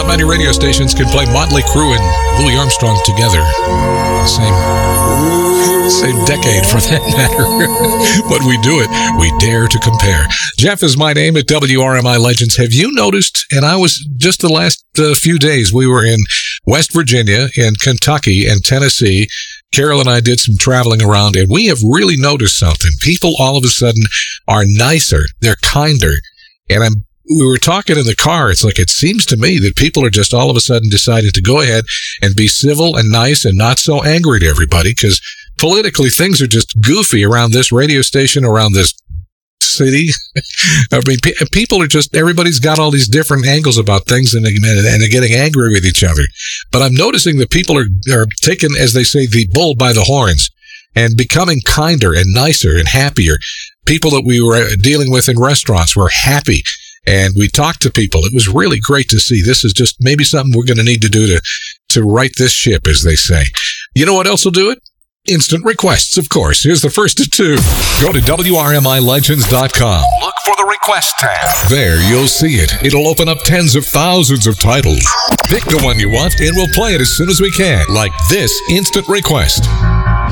many radio stations can play Motley Crue and Louis Armstrong together. Same decade for that matter. But we do it. We dare to compare. Jeff is my name at WRMI Legends. Have you noticed, and I was just the last few days, we were in West Virginia, in Kentucky, and Tennessee. Carol and I did some traveling around, and we have really noticed something. People all of a sudden are nicer. They're kinder. And we were talking in the car. It's like, it seems to me that people are just all of a sudden deciding to go ahead and be civil and nice and not so angry to everybody, because politically things are just goofy around this radio station, around this city. I mean, people are just, everybody's got all these different angles about things, and they're getting angry with each other. But I'm noticing that people are taking, as they say, the bull by the horns and becoming kinder and nicer and happier. People that we were dealing with in restaurants were happy, and we talked to people. It was really great to see. This is just maybe something we're going to need to do to right this ship, as they say. You know what else will do it? Instant requests, of course. Here's the first of two. Go to WRMILegends.com. Look for the request tab. There, you'll see it. It'll open up tens of thousands of titles. Pick the one you want, and we'll play it as soon as we can, like this instant request.